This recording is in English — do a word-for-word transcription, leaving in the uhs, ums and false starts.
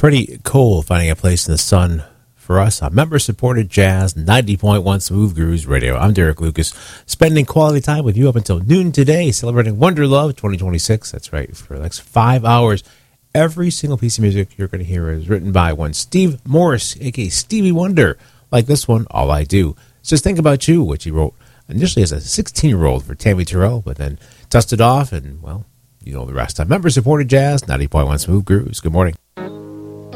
Pretty cool finding a place in the sun for us on member-supported jazz, ninety point one Smooth Grooves Radio. I'm Derek Lucas, spending quality time with you up until noon today, celebrating Wonder Love twenty twenty-six. That's right, for the next five hours. Every single piece of music you're going to hear is written by one Steve Morris, a k a. Stevie Wonder, like this one, All I Do. Just Think About You, which he wrote initially as a sixteen-year-old for Tammy Terrell, but then dusted off, and, well, you know the rest. On member-supported jazz, ninety point one Smooth Grooves. Good morning.